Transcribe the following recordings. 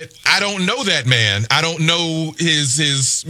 But I don't know that man. I don't know his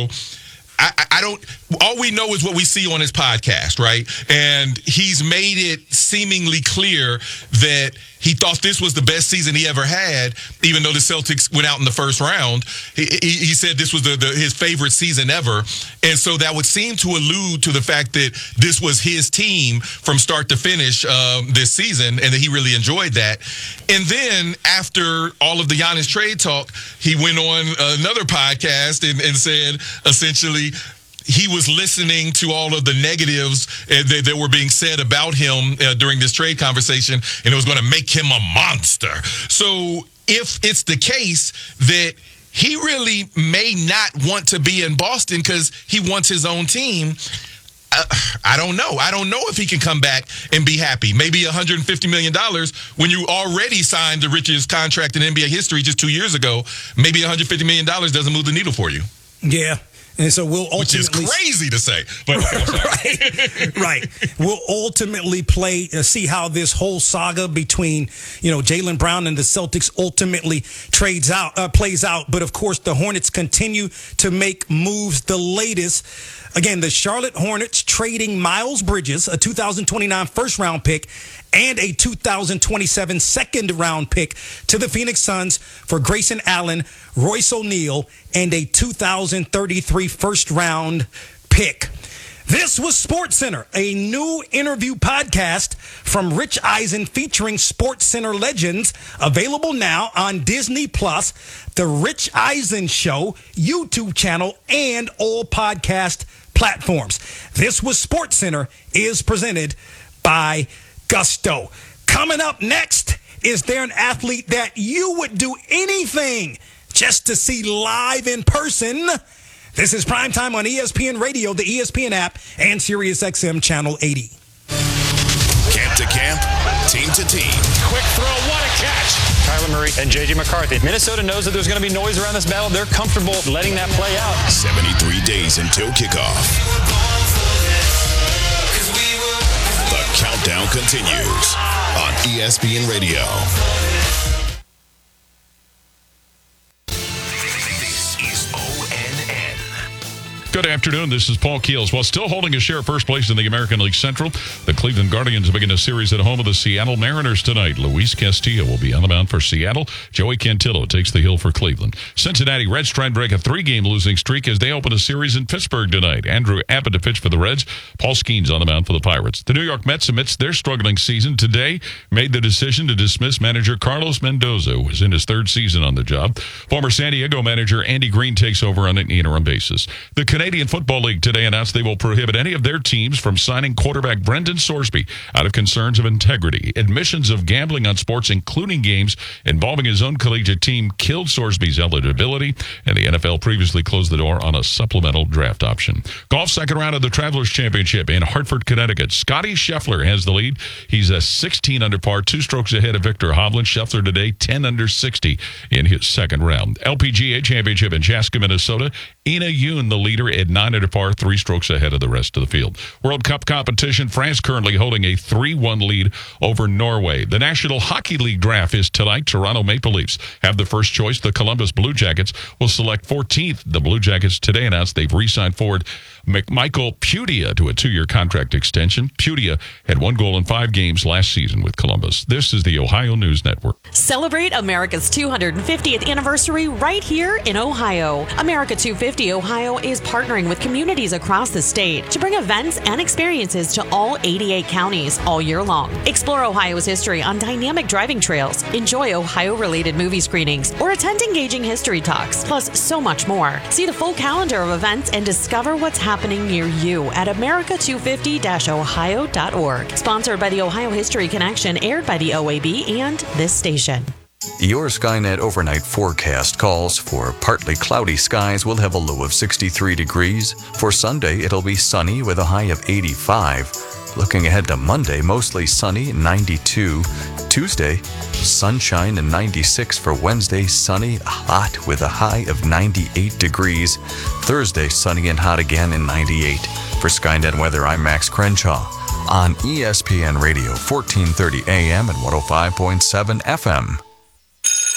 I don't. All we know is what we see on his podcast, right? And he's made it seemingly clear that he thought this was the best season he ever had, even though the Celtics went out in the first round. He said this was his favorite season ever. And so that would seem to allude to the fact that this was his team from start to finish this season, and that he really enjoyed that. And then after all of the Giannis trade talk, he went on another podcast and said, essentially, he was listening to all of the negatives that were being said about him during this trade conversation, and it was going to make him a monster. So if it's the case that he really may not want to be in Boston because he wants his own team, I don't know. I don't know if he can come back and be happy. Maybe $150 million when you already signed the richest contract in NBA history just 2 years ago. Maybe $150 million doesn't move the needle for you. Yeah. And so we'll ultimately, which is crazy to say, but right. We'll ultimately see how this whole saga between Jaylen Brown and the Celtics ultimately plays out. But of course, the Hornets continue to make moves. The latest, again, the Charlotte Hornets trading Miles Bridges, a 2029 first-round pick, and a 2027 second-round pick to the Phoenix Suns for Grayson Allen, Royce O'Neal, and a 2033 first-round pick. This was SportsCenter, a new interview podcast from Rich Eisen featuring SportsCenter legends, available now on Disney+, The Rich Eisen Show, YouTube channel, and all podcast platforms. This was SportsCenter is presented by Gusto. Coming up next, is there an athlete that you would do anything just to see live in person? This is Primetime on ESPN Radio, the ESPN app, and SiriusXM Channel 80. Camp to camp, team to team. Quick throw, what a catch. Kyler Murray and J.J. McCarthy. Minnesota knows that there's going to be noise around this battle. They're comfortable letting that play out. 73 days until kickoff. The countdown continues on ESPN Radio. This is ONN. Good afternoon. This is Paul Keels. While still holding a share of first place in the American League Central, the Cleveland Guardians begin a series at home of the Seattle Mariners tonight. Luis Castillo will be on the mound for Seattle. Joey Cantillo takes the hill for Cleveland. Cincinnati Reds try and break a 3-game losing streak as they open a series in Pittsburgh tonight. Andrew Abbott to pitch for the Reds. Paul Skeens on the mound for the Pirates. The New York Mets, amidst their struggling season today, made the decision to dismiss manager Carlos Mendoza, who is in his third season on the job. Former San Diego manager Andy Green takes over on an interim basis. The Canadian Football League today announced they will prohibit any of their teams from signing quarterback Brendan Sorsby out of concerns of integrity. Admissions of gambling on sports, including games involving his own collegiate team, killed Sorsby's eligibility, and the NFL previously closed the door on a supplemental draft option. Golf second round of the Travelers Championship in Hartford, Connecticut. Scotty Scheffler has the lead. He's a 16 under par, 2 strokes ahead of Victor Hovland. Scheffler today 10 under 60 in his second round. LPGA Championship in Chaska, Minnesota. Ina Yoon, the leader, at 9 under par, 3 strokes ahead of the rest of the field. World Cup competition, France currently holding a 3-1 lead over Norway. The National Hockey League draft is tonight. Toronto Maple Leafs have the first choice. The Columbus Blue Jackets will select 14th. The Blue Jackets today announced they've re-signed forward McMichael Pudia to a 2-year contract extension. Pudia had 1 goal in 5 games last season with Columbus. This is the Ohio News Network. Celebrate America's 250th anniversary right here in Ohio. America 250 Ohio is partnering with communities across the state to bring events and experiences to all 88 counties all year long. Explore Ohio's history on dynamic driving trails, enjoy Ohio-related movie screenings, or attend engaging history talks, plus so much more. See the full calendar of events and discover what's happening near you at America250-ohio.org. Sponsored by the Ohio History Connection, aired by the OAB and this station. Your Skynet overnight forecast calls for partly cloudy skies. We'll have a low of 63 degrees. For Sunday, it'll be sunny with a high of 85. Looking ahead to Monday, mostly sunny, 92. Tuesday, sunshine and 96. For Wednesday, sunny, hot with a high of 98 degrees. Thursday, sunny and hot again and 98. For Skynet Weather, I'm Max Crenshaw on ESPN Radio, 1430 AM and 105.7 FM.